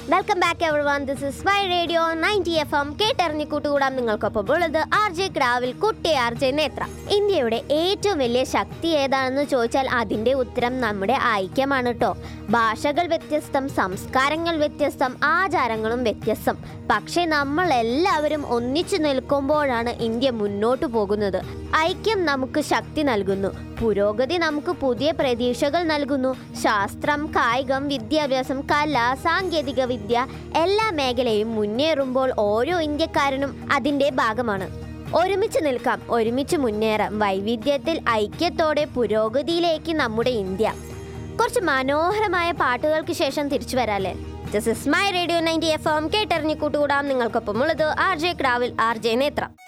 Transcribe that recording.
Welcome back everyone. This is my radio 90 FM. കേട്ടറിഞ്ഞ് കൂട്ടുകൂടാം നിങ്ങൾക്കൊപ്പം ഉള്ളത് RJ ക്രാവിൽ കുട്ടി RJ നേത്ര. ഇന്ത്യയുടെ ഏറ്റവും വലിയ ശക്തി ഏതാണെന്ന് ചോദിച്ചാൽ അതിന്റെ ഉത്തരം നമ്മുടെ ഐക്യമാണ് കേട്ടോ. ഭാഷകൾ വ്യത്യസ്തം, സംസ്കാരങ്ങൾ വ്യത്യസ്തം, ആചാരങ്ങളും വ്യത്യസ്തം. പക്ഷെ നമ്മൾ എല്ലാവരും ഒന്നിച്ചു നിൽക്കുമ്പോഴാണ് ഇന്ത്യ മുന്നോട്ട് പോകുന്നത്. ഐക്യം നമുക്ക് ശക്തി നൽകുന്നു, പുരോഗതി നമുക്ക് പുതിയ പ്രതീക്ഷകൾ നൽകുന്നു. ശാസ്ത്രം, കായികം, വിദ്യാഭ്യാസം, കല, സാങ്കേതിക വിദ്യ എല്ലാ മേഖലയും മുന്നേറുമ്പോൾ ഓരോ ഇന്ത്യക്കാരനും അതിൻ്റെ ഭാഗമാണ്. ഒരുമിച്ച് നിൽക്കാം, ഒരുമിച്ച് മുന്നേറാം. വൈവിധ്യത്തിൽ ഐക്യത്തോടെ പുരോഗതിയിലേക്ക് നമ്മുടെ ഇന്ത്യ. കുറച്ച് മനോഹരമായ പാട്ടുകൾക്ക് ശേഷം തിരിച്ചു വരാല്ലേ. This is my radio 90 FM. കേട്ടറിഞ്ഞ് കൂട്ടുകൂടാം നിങ്ങൾക്കൊപ്പം ഉള്ളത് RJ ക്രാവിൽ RJ നേത്ര.